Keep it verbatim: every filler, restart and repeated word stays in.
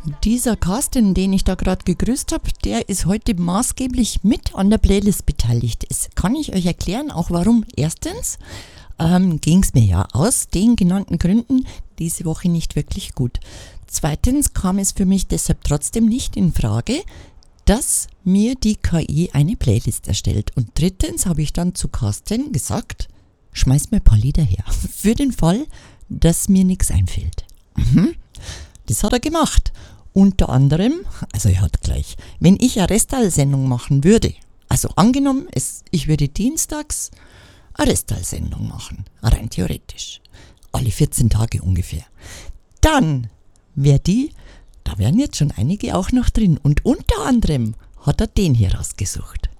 Dieser Carsten, den ich da gerade gegrüßt habe, der ist heute maßgeblich mit an der Playlist beteiligt. Das kann ich euch erklären, auch warum. Erstens ähm, ging es mir ja aus den genannten Gründen diese Woche nicht wirklich gut. Zweitens kam es für mich deshalb trotzdem nicht in Frage, dass mir die K I eine Playlist erstellt. Und drittens habe ich dann zu Carsten gesagt, schmeiß mir ein paar Lieder her, für den Fall, dass mir nichts einfällt. Mhm. Das hat er gemacht. Unter anderem, also er hat gleich, wenn ich eine Restal-Sendung machen würde, also angenommen, es, ich würde dienstags eine Restal-Sendung machen, rein theoretisch, alle vierzehn Tage ungefähr, dann wäre die, da wären jetzt schon einige auch noch drin und unter anderem hat er den hier rausgesucht.